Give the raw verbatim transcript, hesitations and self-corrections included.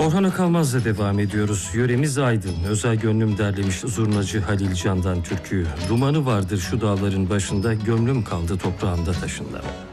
Orhan Akalmaz'la devam ediyoruz. Yöremiz Aydın. Özel gönlüm derlemiş zurnacı Halil Can'dan türküyü. Dumanı vardır şu dağların başında, gömlüm kaldı toprağında taşında.